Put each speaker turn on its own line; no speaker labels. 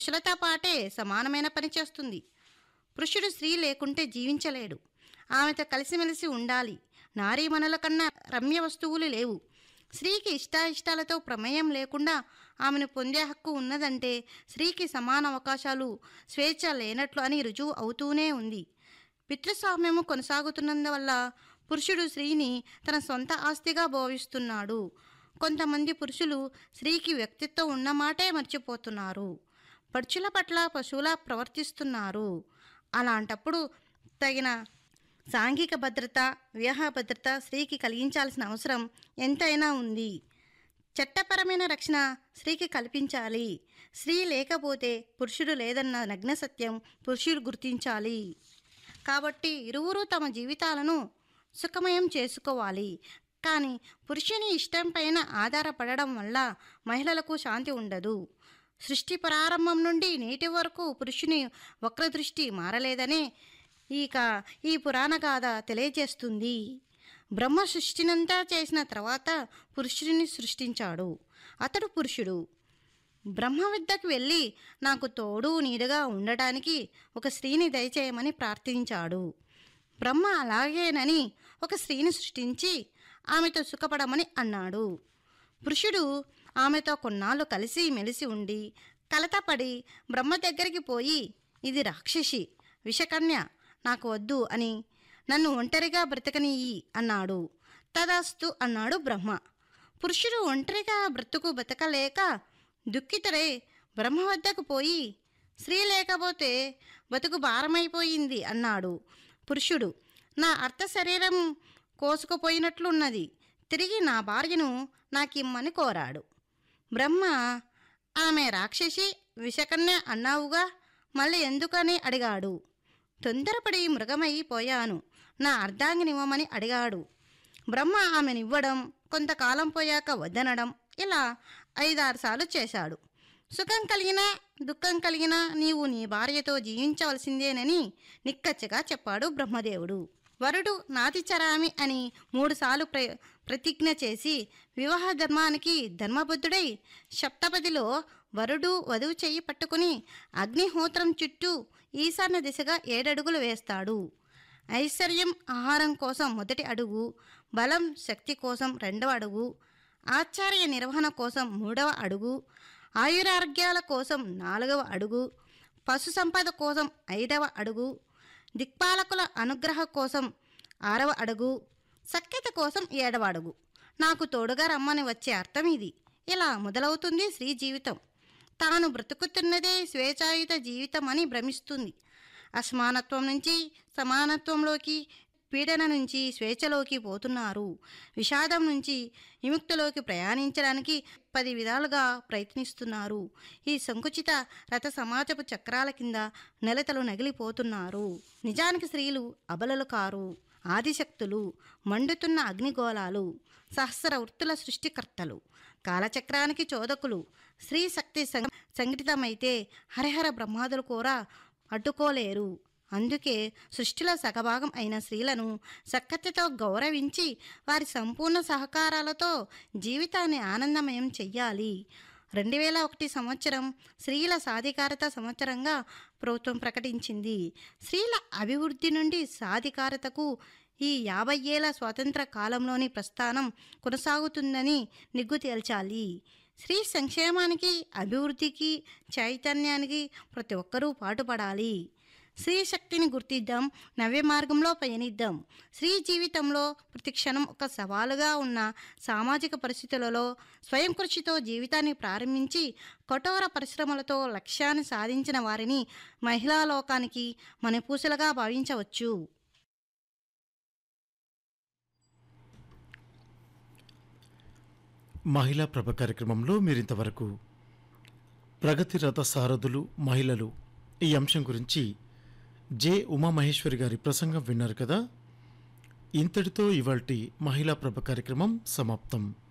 పురుషులతో పాటే సమానమైన పని చేస్తుంది. పురుషుడు స్త్రీ లేకుంటే జీవించలేడు. ఆమెతో కలిసిమెలిసి ఉండాలి. నారీమణుల కన్నా రమ్య వస్తువులు లేవు. స్త్రీకి ఇష్టాయిష్టాలతో ప్రమేయం లేకుండా ఆమెను పొందే హక్కు ఉన్నదంటే స్త్రీకి సమాన అవకాశాలు, స్వేచ్ఛ లేనట్లు అని రుజువు అవుతూనే ఉంది. పితృస్వామ్యము కొనసాగుతున్నందువల్ల పురుషుడు స్త్రీని తన సొంత ఆస్తిగా భావిస్తున్నాడు. కొంతమంది పురుషులు స్త్రీకి వ్యక్తిత్వం ఉన్నమాటే మర్చిపోతున్నారు. పడుచుల పట్ల పశువులా ప్రవర్తిస్తున్నారు. అలాంటప్పుడు తగిన సాంఘిక భద్రత, వివాహ భద్రత స్త్రీకి కలిగించాల్సిన అవసరం ఎంతైనా ఉంది. చట్టపరమైన రక్షణ స్త్రీకి కల్పించాలి. స్త్రీ లేకపోతే పురుషుడు లేదన్న నగ్న సత్యం పురుషుడు గుర్తించాలి. కాబట్టి ఇరువురు తమ జీవితాలను సుఖమయం చేసుకోవాలి. కానీ పురుషుని ఇష్టం పైన ఆధారపడడం వల్ల మహిళలకు శాంతి ఉండదు. సృష్టి ప్రారంభం నుండి నేటి వరకు పురుషుని వక్రదృష్టి మారలేదనే ఈ పురాణ గాథ తెలియజేస్తుంది. బ్రహ్మ సృష్టినంతా చేసిన తర్వాత పురుషుడిని సృష్టించాడు. అతడు పురుషుడు. బ్రహ్మ వద్దకు వెళ్ళి నాకు తోడు నీడగా ఉండటానికి ఒక స్త్రీని దయచేయమని ప్రార్థించాడు. బ్రహ్మ అలాగేనని ఒక స్త్రీని సృష్టించి ఆమెతో సుఖపడమని అన్నాడు. పురుషుడు ఆమెతో కొన్నాళ్ళు కలిసి మెలిసి ఉండి కలతపడి బ్రహ్మ దగ్గరికి పోయి, ఇది రాక్షసి, విషకన్య, నాకు వద్దు అని నన్ను ఒంటరిగా బ్రతకనియ్యి అన్నాడు. తదాస్తు అన్నాడు బ్రహ్మ. పురుషుడు ఒంటరిగా బతకలేక దుఃఖితుడై బ్రహ్మ వద్దకు పోయి, స్త్రీ లేకపోతే బతుకు భారమైపోయింది అన్నాడు. పురుషుడు, నా అర్థ శరీరం కోసుకుపోయినట్లున్నది, తిరిగి నా భార్యను నాకిమ్మని కోరాడు. బ్రహ్మ, ఆమె రాక్షసి, విషకన్య అన్నావుగా, మళ్ళీ ఎందుకని అడిగాడు. తొందరపడి మృగమైపోయాను, నా అర్ధాంగినివ్వమని అడిగాడు. బ్రహ్మ ఆమెనివ్వడం, కొంతకాలం పోయాక వద్దనడం, ఇలా 5-6 సార్లు చేశాడు. సుఖం కలిగినా దుఃఖం కలిగినా నీవు నీ భార్యతో జీవించవలసిందేనని నిక్కచ్చిగా చెప్పాడు బ్రహ్మదేవుడు. వరుడు నాతి చరామి అని 3 సార్లు ప్రతిజ్ఞ చేసి వివాహ ధర్మానికి ధర్మబద్ధుడై సప్తపదిలో వరుడు వధువు చెయ్యి పట్టుకుని అగ్నిహోత్రం చుట్టూ ఈశాన్య దిశగా 7 అడుగులు వేస్తాడు. ఐశ్వర్యం, ఆహారం కోసం మొదటి అడుగు, బలం, శక్తి కోసం 2వ అడుగు, ఆచార్య నిర్వహణ కోసం 3వ అడుగు, ఆయురారోగ్యాల కోసం 4వ అడుగు, పశు సంపద కోసం 5వ అడుగు, దిక్పాలకుల అనుగ్రహం కోసం 6వ అడుగు, సఖ్యత కోసం 7వ అడుగు. నాకు తోడుగా రమ్మని వచ్చే అర్థం ఇది. ఇలా మొదలవుతుంది స్త్రీ జీవితం. తాను బ్రతుకుతున్నదే స్వేచ్ఛాయుత జీవితం అని భ్రమిస్తుంది. అసమానత్వం నుంచి సమానత్వంలోకి, పీడన నుంచి స్వేచ్ఛలోకి పోతున్నారు. విషాదం నుంచి విముక్తిలోకి ప్రయాణించడానికి 10 విధాలుగా ప్రయత్నిస్తున్నారు. ఈ సంకుచిత రథ సమాజపు చక్రాల కింద నెలతలు నగిలిపోతున్నారు. నిజానికి స్త్రీలు అబలలు కారు, ఆదిశక్తులు, మండుతున్న అగ్నిగోళాలు, సహస్ర వృత్తుల సృష్టికర్తలు, కాలచక్రానికి చోదకులు. స్త్రీ శక్తి సంఘటితమైతే హరిహర బ్రహ్మాదులు కూడా అడ్డుకోలేరు. అందుకే సృష్టిలో సగభాగం అయిన స్త్రీలను సఖ్యతతో గౌరవించి వారి సంపూర్ణ సహకారాలతో జీవితాన్ని ఆనందమయం చెయ్యాలి. 2001 సంవత్సరం స్త్రీల సాధికారత సంవత్సరంగా ప్రభుత్వం ప్రకటించింది. స్త్రీల అభివృద్ధి నుండి సాధికారతకు ఈ 50 ఏళ్ల స్వాతంత్ర కాలంలోని ప్రస్థానం కొనసాగుతుందని నిగ్గు తేల్చాలి. స్త్రీ సంక్షేమానికి, అభివృద్ధికి, చైతన్యానికి ప్రతి ఒక్కరూ పాటుపడాలి. స్త్రీ శక్తిని గుర్తిద్దాం, నవ్య మార్గంలో పయనిద్దాం. స్త్రీ జీవితంలో ప్రతి క్షణం ఒక సవాలుగా ఉన్న సామాజిక పరిస్థితులలో స్వయం కృషితో జీవితాన్ని ప్రారంభించి కఠోర పరిశ్రమలతో లక్ష్యాన్ని సాధించిన వారిని మహిళా లోకానికి మనపూసలుగా భావించవచ్చు.
మహిళా ప్రభ కార్యక్రమంలో మీరింతవరకు ప్రగతి రథ సారథులు మహిళలు ఈ అంశం గురించి జె ఉమామహేశ్వరి గారి ప్రసంగం విన్నారు కదా. ఇంతటితో ఇవాల్టి మహిళా ప్రభ కార్యక్రమం సమాప్తం.